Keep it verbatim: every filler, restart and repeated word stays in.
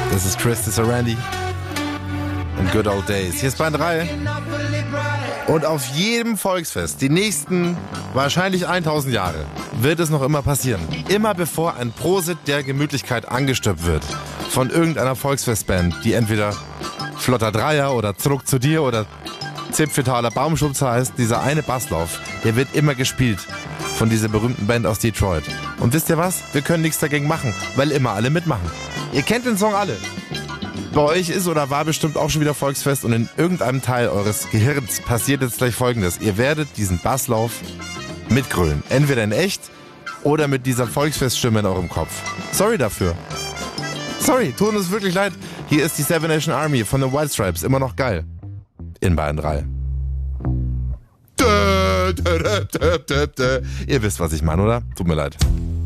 Das ist Chris, das ist Randy. In Good Old Days. Hier ist Bayern drei. Und auf jedem Volksfest, die nächsten wahrscheinlich tausend Jahre, wird es noch immer passieren. Immer bevor ein Prosit der Gemütlichkeit angestimmt wird von irgendeiner Volksfestband, die entweder Flotter Dreier oder Zurück zu dir oder Zipfetaler Baumschubser heißt, dieser eine Basslauf, der wird immer gespielt von dieser berühmten Band aus Detroit. Und wisst ihr was? Wir können nichts dagegen machen, weil immer alle mitmachen. Ihr kennt den Song alle. Bei euch ist oder war bestimmt auch schon wieder Volksfest und in irgendeinem Teil eures Gehirns passiert jetzt gleich Folgendes. Ihr werdet diesen Basslauf mitgrölen. Entweder in echt oder mit dieser Volksfeststimme in eurem Kopf. Sorry dafür. Sorry, tut uns wirklich leid. Hier ist die Seven Nation Army von den White Stripes. Immer noch geil. In Bayern drei. Ihr wisst, was ich meine, oder? Tut mir leid.